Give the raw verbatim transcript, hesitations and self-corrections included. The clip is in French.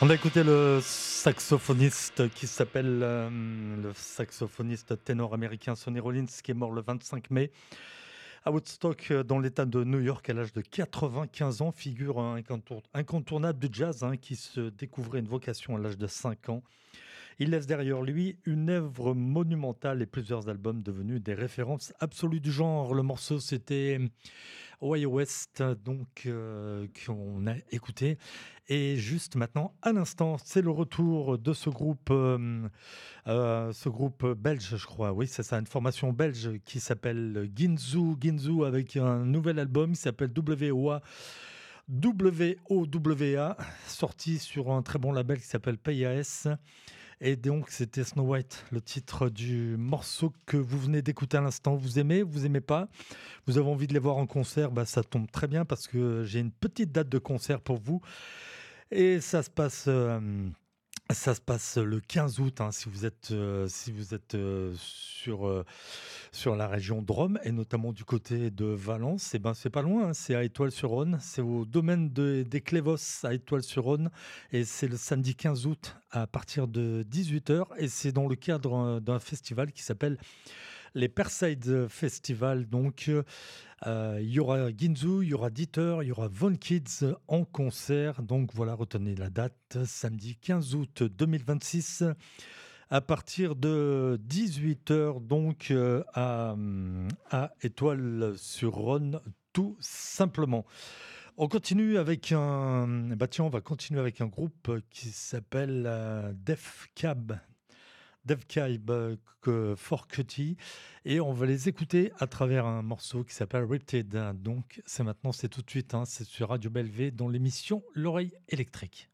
On a écouté le saxophoniste qui s'appelle, hem, le saxophoniste ténor américain Sonny Rollins qui est mort le vingt-cinq mai à Woodstock, heu, dans l'État de New York à l'âge de quatre-vingt-quinze ans. Figure incontour incontournable du jazz, hein, qui se découvrait une vocation à l'âge de cinq ans. Il laisse derrière lui une œuvre monumentale et plusieurs albums devenus des références absolues du genre. Le morceau, c'était Way West, donc heu, qu'on a écouté et juste maintenant, à l'instant, c'est le retour de ce groupe, hem, heu, ce groupe belge, je crois. Oui, c'est ça, une formation belge qui s'appelle Ginzu Ginzu avec un nouvel album qui s'appelle W O A W O W A, sorti sur un très bon label qui s'appelle P A S. Et donc, c'était Snow White, le titre du morceau que vous venez d'écouter à l'instant. Vous aimez, vous aimez pas? Vous avez envie de les voir en concert? Bah, ça tombe très bien parce que j'ai une petite date de concert pour vous. Et ça se passe, hem, ça se passe le quinze août, hein, si vous êtes, heu, si vous êtes, heu, sur, heu, sur la région de Rome et notamment du côté de Valence. Et ben, c'est pas loin, hein, c'est à Étoile-sur-Rhône. C'est au domaine de des Clévos à Étoile-sur-Rhône et c'est le samedi quinze août à partir de dix-huit heures et c'est dans le cadre, heu, d'un festival qui s'appelle les Perside Festival. Donc, heu, il y aura Ginzu, il y aura Dieter, il y aura Von Kids en concert. Donc voilà, retenez la date, samedi quinze août deux mille vingt-six à partir de dix-huit heures donc, heu, à, mmh, à Étoile-sur-Rhône, tout simplement. On continue avec un bah, tiens, on va continuer avec un groupe qui s'appelle, heu, Def Cab. Def Cab, heu, que For Cutie et on va les écouter à travers un morceau qui s'appelle Riptide. Donc c'est maintenant, c'est tout de suite, hein, c'est sur Radio Bellevue dans l'émission L'Oreille électrique.